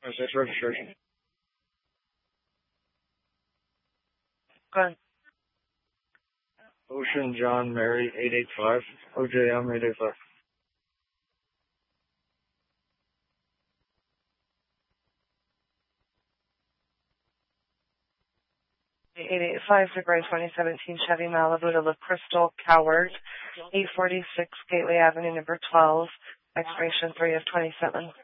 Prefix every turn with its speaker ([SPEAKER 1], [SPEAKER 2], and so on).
[SPEAKER 1] 26 registration.
[SPEAKER 2] Go ahead.
[SPEAKER 1] Ocean John Mary 885. OJM 885.
[SPEAKER 2] 885 February 2017 Chevy Malibu to La Crystal Coward, 846 Gateway Avenue, number 12, expiration 3 of 27.